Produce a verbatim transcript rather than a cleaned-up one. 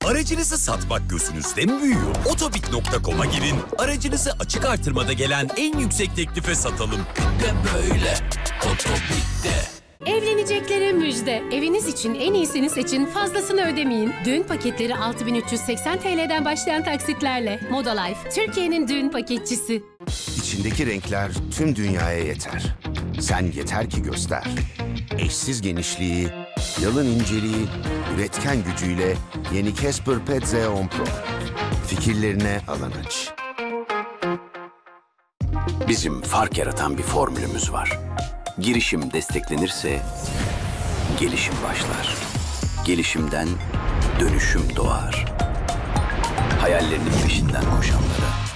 Aracınızı satmak gözünüzde mi büyüyor? Otobik nokta com'a girin. Aracınızı açık artırmada gelen en yüksek teklife satalım. De böyle Otobik'te. Evleneceklere müjde. Eviniz için en iyisini seçin, fazlasını ödemeyin. Düğün paketleri altı bin üç yüz seksen T L'den başlayan taksitlerle. Moda Life, Türkiye'nin düğün paketçisi. İçindeki renkler tüm dünyaya yeter. Sen yeter ki göster. Eşsiz genişliği, yalın inceliği, üretken gücüyle yeni Casper Pet Zeon Pro. Fikirlerine alan aç. Bizim fark yaratan bir formülümüz var. Girişim desteklenirse gelişim başlar. Gelişimden dönüşüm doğar. Hayallerinin peşinden koşanlara